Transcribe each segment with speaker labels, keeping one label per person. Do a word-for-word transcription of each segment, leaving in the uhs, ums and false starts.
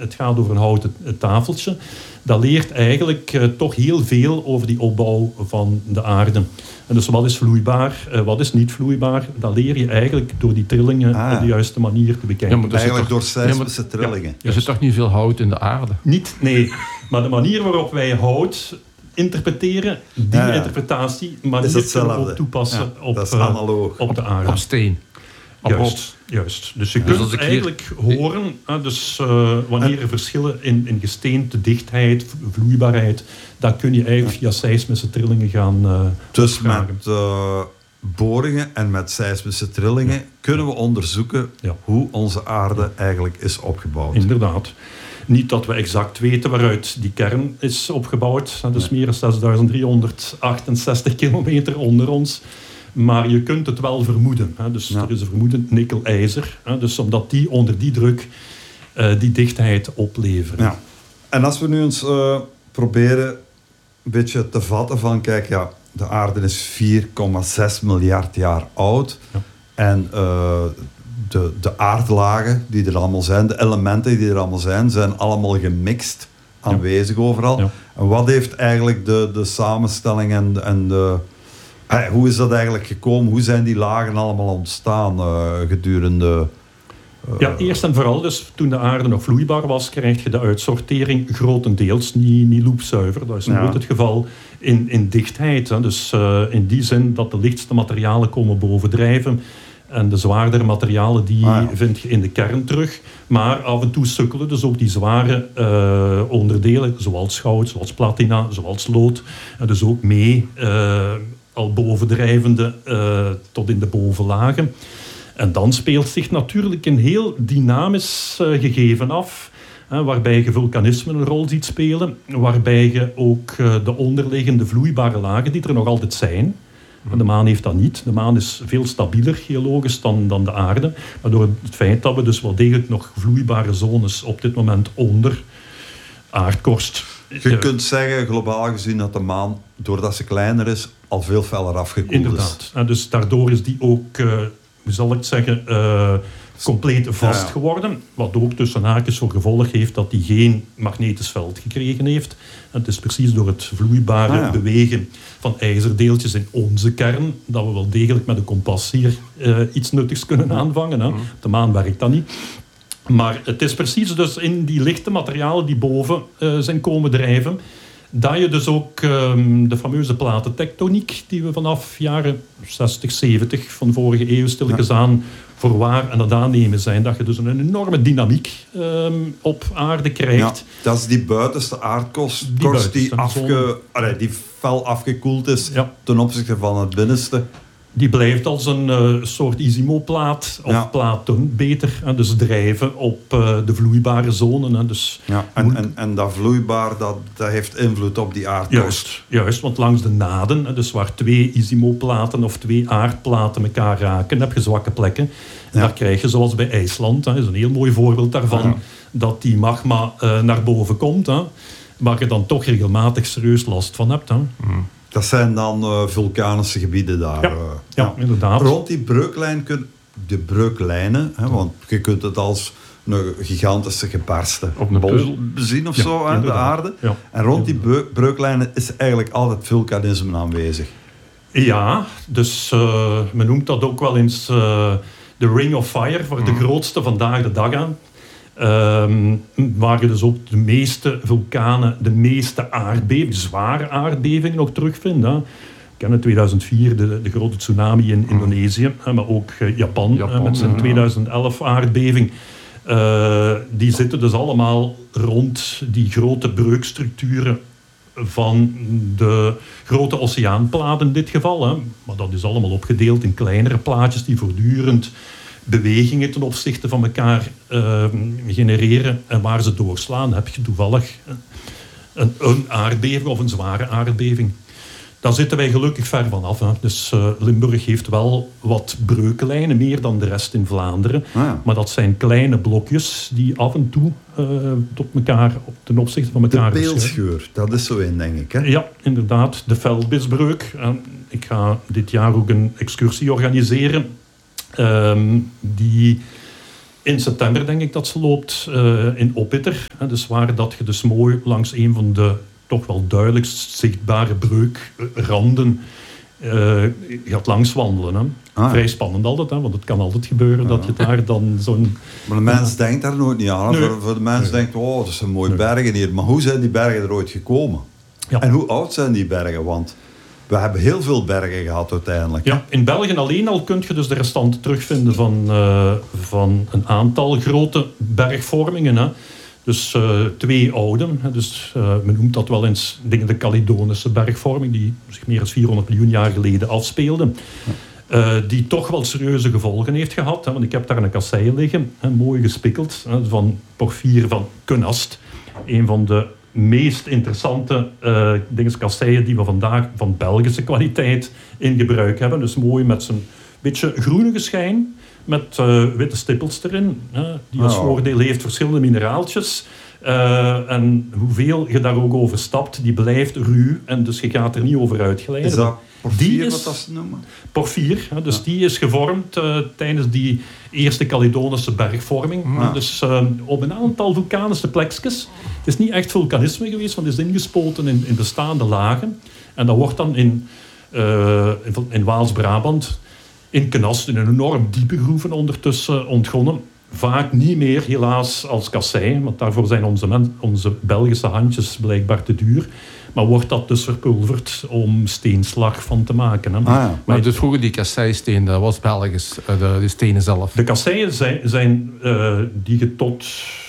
Speaker 1: het gaat over een houten tafeltje. Dat leert eigenlijk uh, toch heel veel over die opbouw van de aarde. En dus wat is vloeibaar, uh, wat is niet vloeibaar, dat leer je eigenlijk door die trillingen ah. op de juiste manier te bekijken.
Speaker 2: Ja, maar
Speaker 3: eigenlijk
Speaker 2: toch,
Speaker 3: door seismische ja, trillingen.
Speaker 2: Ja, er zit toch niet veel hout in de aarde?
Speaker 1: Niet, nee. Maar de manier waarop wij hout interpreteren, die ja, ja. interpretatie, maar die kunnen we ook toepassen ja, op, uh, op de aarde.
Speaker 2: Op steen.
Speaker 1: Juist, juist. Dus je dus kunt eigenlijk hier... horen, hè, dus, uh, wanneer er verschillen in, in gesteente, dichtheid, vloeibaarheid, dan kun je eigenlijk via seismische trillingen gaan uh,
Speaker 3: Dus opvragen. Met uh, boringen en met seismische trillingen ja. kunnen we onderzoeken ja. hoe onze aarde eigenlijk is opgebouwd.
Speaker 1: Inderdaad. Niet dat we exact weten waaruit die kern is opgebouwd. Dat is nee. meer dan zesduizend driehonderdachtenzestig kilometer onder ons. Maar je kunt het wel vermoeden. Hè. Dus ja. er is een vermoeden nikkel-ijzer. Hè. Dus omdat die onder die druk uh, die dichtheid opleveren.
Speaker 3: Ja. En als we nu eens uh, proberen een beetje te vatten van... Kijk, ja, de aarde is vier komma zes miljard jaar oud. Ja. En uh, de, de aardlagen die er allemaal zijn, de elementen die er allemaal zijn... zijn allemaal gemixt, aanwezig ja. overal. Ja. En wat heeft eigenlijk de, de samenstelling en, en de... Hey, hoe is dat eigenlijk gekomen? Hoe zijn die lagen allemaal ontstaan uh, gedurende... Uh...
Speaker 1: Ja, eerst en vooral, dus toen de aarde nog vloeibaar was, krijg je de uitsortering grotendeels niet, niet loopzuiver. Dat is ja. nooit het geval in, in dichtheid. Hè. Dus uh, in die zin dat de lichtste materialen komen bovendrijven. En de zwaardere materialen die ah, ja. vind je in de kern terug. Maar af en toe sukkelen dus ook die zware uh, onderdelen, zoals goud, zoals platina, zoals lood. En dus ook mee... Uh, al bovendrijvende uh, tot in de bovenlagen. En dan speelt zich natuurlijk een heel dynamisch uh, gegeven af, hè, waarbij je vulkanisme een rol ziet spelen, waarbij je ook uh, de onderliggende vloeibare lagen, die er nog altijd zijn, mm. de maan heeft dat niet. De maan is veel stabieler geologisch dan, dan de aarde, maar door het feit dat we dus wel degelijk nog vloeibare zones op dit moment onder aardkorst.
Speaker 3: Je kunt zeggen, globaal gezien, dat de maan, doordat ze kleiner is, al veel feller afgekoeld
Speaker 1: Inderdaad. is. Inderdaad. Dus daardoor is die ook, uh, hoe zal ik het zeggen, uh, compleet vast ja. geworden. Wat ook tussen haakjes voor gevolg heeft dat die geen magnetisch veld gekregen heeft. En het is precies door het vloeibare ah, ja. bewegen van ijzerdeeltjes in onze kern dat we wel degelijk met een kompas hier uh, iets nuttigs kunnen aanvangen. Hè. Mm. Op de maan werkt dat niet. Maar het is precies dus in die lichte materialen die boven uh, zijn komen drijven, dat je dus ook um, de fameuze platentectoniek, die we vanaf jaren zestig, zeventig van de vorige eeuw stilletjes aan voor waar en het aannemen zijn, dat je dus een enorme dynamiek um, op aarde krijgt.
Speaker 3: Ja, dat is die buitenste aardkorst die, buitenste, die, afge, allee, die fel afgekoeld is ja. ten opzichte van het binnenste.
Speaker 1: Die blijft als een uh, soort Isimo-plaat of ja. platen beter. Hè, dus drijven op uh, de vloeibare zone. Hè, dus
Speaker 3: ja, en, en, en dat vloeibaar, dat, dat heeft invloed op die aardkorst.
Speaker 1: Juist, juist, want langs de naden, hè, dus waar twee Isimo-platen of twee aardplaten elkaar raken, heb je zwakke plekken. En ja. daar krijg je, zoals bij IJsland, dat is een heel mooi voorbeeld daarvan, ja. dat die magma uh, naar boven komt, hè, waar je dan toch regelmatig serieus last van hebt. Hè.
Speaker 3: Mm. Dat zijn dan uh, vulkanische gebieden daar.
Speaker 1: Ja, uh, ja, ja, inderdaad.
Speaker 3: Rond die breuklijn, kun, de breuklijnen, hè, want je kunt het als een gigantische gebarsten
Speaker 2: op een bol
Speaker 3: zien of
Speaker 2: ja,
Speaker 3: zo, hè, de aarde. Ja, en rond die breuklijnen is eigenlijk altijd vulkanisme aanwezig.
Speaker 1: Ja, dus uh, men noemt dat ook wel eens uh, de Ring of Fire, voor de mm. grootste vandaag de dag aan. Um, waar je dus ook de meeste vulkanen, de meeste aardbevingen, zware aardbevingen nog terugvindt. Hè. We kennen tweeduizend vier, de, de grote tsunami in Indonesië, hè, maar ook uh, Japan, Japan uh, met zijn ja. tweeduizend elf aardbeving. Uh, die zitten dus allemaal rond die grote breukstructuren van de grote oceaanplaten in dit geval. Hè. Maar dat is allemaal opgedeeld in kleinere plaatjes die voortdurend bewegingen ten opzichte van elkaar uh, genereren en waar ze doorslaan, heb je toevallig een, een aardbeving of een zware aardbeving. Daar zitten wij gelukkig ver van af. Hè. Dus uh, Limburg heeft wel wat breuklijnen, meer dan de rest in Vlaanderen. Ah, ja. Maar dat zijn kleine blokjes die af en toe uh, tot elkaar, ten opzichte van elkaar...
Speaker 3: De Peelscheur, dat is zo een, denk ik. Hè?
Speaker 1: Ja, inderdaad. De Veldbisbreuk. Uh, ik ga dit jaar ook een excursie organiseren. Um, die in september denk ik dat ze loopt uh, in Oppitter. Hè, dus waar dat je dus mooi langs een van de toch wel duidelijkst zichtbare breukranden uh, gaat langs wandelen. Hè. Ah, Vrij spannend altijd, hè, want het kan altijd gebeuren ja. dat je daar dan zo'n...
Speaker 3: Maar de mens uh, denkt daar nooit niet aan. Nee. Voor, voor de mens nee. denkt, oh, dat zijn mooie nee. bergen hier. Maar hoe zijn die bergen er ooit gekomen? Ja. En hoe oud zijn die bergen? Want we hebben heel veel bergen gehad uiteindelijk.
Speaker 1: Ja, in België alleen al kun je dus de restanten terugvinden van, uh, van een aantal grote bergvormingen. Hè. Dus uh, twee oude, hè. Dus, uh, men noemt dat wel eens de Caledonische bergvorming, die zich meer dan vierhonderd miljoen jaar geleden afspeelde. Uh, die toch wel serieuze gevolgen heeft gehad. Hè. Want ik heb daar een kassei liggen, hè, mooi gespikkeld, hè, van porfier van Kunast. Een van de meest interessante uh, kasseien die we vandaag van Belgische kwaliteit in gebruik hebben. Dus mooi met zijn beetje groenige schijn, met uh, witte stippels erin, uh, die als oh. voordeel heeft verschillende mineraaltjes. Uh, en hoeveel je daar ook over stapt, die blijft ruw en dus je gaat er niet over uitglijden.
Speaker 3: Is dat porfier, die is, wat dat ze noemen?
Speaker 1: Porfier, hè, dus ja. die is gevormd uh, tijdens die eerste Caledonische bergvorming. Ja. Dus uh, op een aantal vulkanische plekjes. Het is niet echt vulkanisme geweest, want het is ingespoten in, in bestaande lagen. En dat wordt dan in, uh, in, in Waals-Brabant, in Knast, in een enorm diepe groeven ondertussen ontgonnen. Vaak niet meer, helaas, als kassei, want daarvoor zijn onze, men, onze Belgische handjes blijkbaar te duur. Maar wordt dat dus verpulverd om steenslag van te maken. Hè. Ah,
Speaker 2: ja. Maar dus vroeger die kasseisteen, dat was Belgisch, de, de stenen zelf?
Speaker 1: De kasseien zijn, zijn uh, die je tot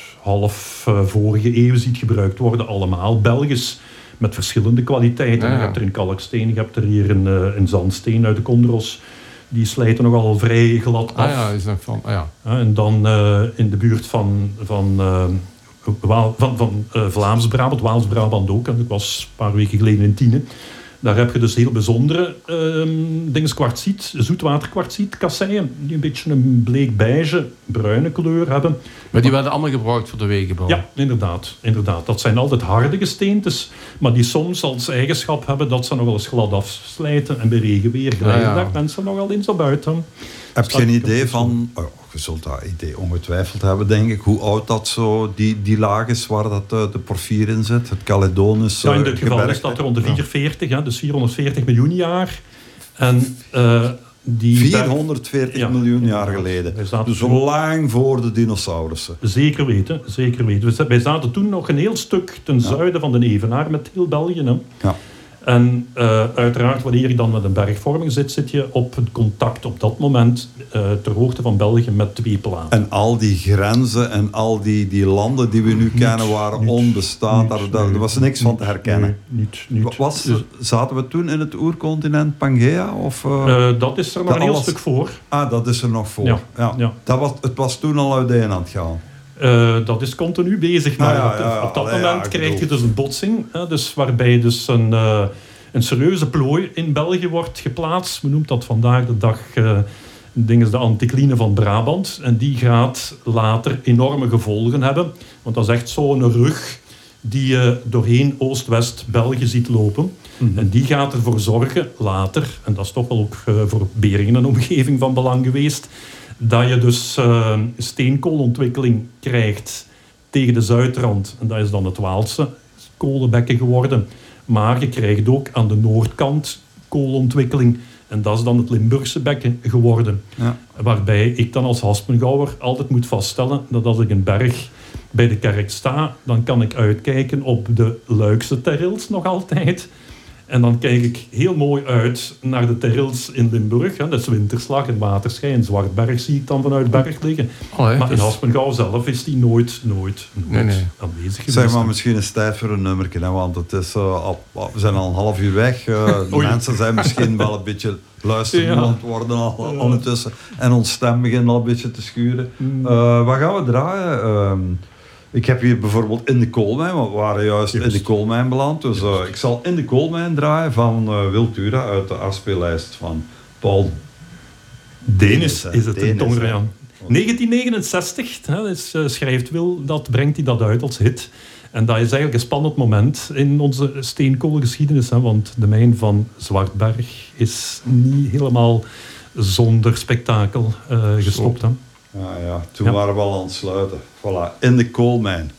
Speaker 1: half uh, vorige eeuw ziet gebruikt worden, allemaal Belgisch. Met verschillende kwaliteiten. Ja, ja. Je hebt er een kalksteen, je hebt er hier een, uh, een zandsteen uit de Condros. Die slijten nogal vrij glad af.
Speaker 2: Ah ja, is dat van, ah ja.
Speaker 1: Ja, en dan uh, in de buurt van, van, uh, Waal, van, van uh, Vlaams-Brabant, Waals-Brabant ook. En ik was een paar weken geleden in Tiene. Daar heb je dus heel bijzondere uh, dingen, kwartsiet, zoetwaterkwartsiet, kasseien, die een beetje een bleek beige, bruine kleur hebben.
Speaker 2: Maar die werden allemaal gebruikt voor de wegenbouw?
Speaker 1: Ja, inderdaad, inderdaad. Dat zijn altijd harde gesteentes, maar die soms als eigenschap hebben dat ze nogal eens glad afslijten en bij regenweer glijden ja, ja. daar mensen nogal eens op buiten.
Speaker 3: Heb je een idee van, oh, je zult dat idee ongetwijfeld hebben denk ik, hoe oud dat zo die, die laag is waar dat uh, de porfier in zit, het Caledonische
Speaker 1: Ja, in dit geval is dat rond de vierhonderdveertig, ja. Dus vierhonderdveertig miljoen jaar. En uh, die
Speaker 3: vierhonderdveertig ja, miljoen jaar geleden. Dus zo lang voor de dinosaurussen.
Speaker 1: Zeker weten, zeker weten. Wij zaten toen nog een heel stuk ten ja. zuiden van de Evenaar met heel België. Hè.
Speaker 3: Ja.
Speaker 1: En uh, uiteraard, wanneer je dan met een bergvorming zit, zit je op het contact op dat moment uh, ter hoogte van België met twee platen.
Speaker 3: En al die grenzen en al die, die landen die we nu niet, kennen waren niet, onbestaand. Niet, daar, daar
Speaker 1: nee,
Speaker 3: was niks van te herkennen.
Speaker 1: Nee, niet, niet.
Speaker 3: Was, dus, zaten we toen in het oercontinent Pangea? Of, uh,
Speaker 1: uh, dat is er nog een heel alles... stuk voor.
Speaker 3: Ah, dat is er nog voor.
Speaker 1: Ja,
Speaker 3: ja.
Speaker 1: ja.
Speaker 3: Dat was, het was toen al uiteen aan het gaan.
Speaker 1: Uh, dat is continu bezig, maar ah, ja, ja, ja, op, op dat allee, moment ja, krijg je dus een botsing, hè, dus waarbij dus een, uh, een serieuze plooi in België wordt geplaatst. Men noemt dat vandaag de dag uh, ding is de anticline van Brabant. En die gaat later enorme gevolgen hebben, want dat is echt zo'n rug die je doorheen Oost-West-België ziet lopen. Mm-hmm. En die gaat ervoor zorgen later, en dat is toch wel ook uh, voor Beringen een omgeving van belang geweest, dat je dus uh, steenkoolontwikkeling krijgt tegen de zuidrand. En dat is dan het Waalse kolenbekken geworden. Maar je krijgt ook aan de noordkant koolontwikkeling. En dat is dan het Limburgse bekken geworden. Ja. Waarbij ik dan als Haspengouwer altijd moet vaststellen dat als ik een berg bij de kerk sta, dan kan ik uitkijken op de Luikse terrils nog altijd. En dan kijk ik heel mooi uit naar de terrils in Limburg. Hè. Dat is Winterslag en Waterschei en Zwartberg zie ik dan vanuit Berg liggen. Oh, hè, maar dus... in Haspengouw zelf is die nooit, nooit, nooit nee, nee. aanwezig geweest.
Speaker 3: Zeg maar, misschien is het tijd voor een nummertje. Hè, want het is, uh, al, we zijn al een half uur weg. Uh, de mensen zijn misschien wel een beetje luisteren aan het worden al, ja. ondertussen. En ons stem begint al een beetje te schuren. Mm. Uh, wat gaan we draaien? Uh, Ik heb hier bijvoorbeeld In de Koolmijn, want we waren juist, juist. in de Koolmijn beland. Dus uh, ik zal In de Koolmijn draaien van uh, Wiltura uit de afspeellijst van Paul
Speaker 1: Denis. Denis is het in Tongeriaan. negentien negenenzestig, hè, dus, uh, schrijft Wil, dat brengt hij dat uit als hit. En dat is eigenlijk een spannend moment in onze steenkoolgeschiedenis. Hè, want de mijn van Zwartberg is niet helemaal zonder spektakel uh, gestopt. Hè.
Speaker 3: Ja, ja, toen
Speaker 1: Ja.
Speaker 3: waren we al aan het sluiten. Voilà, in de coalmine.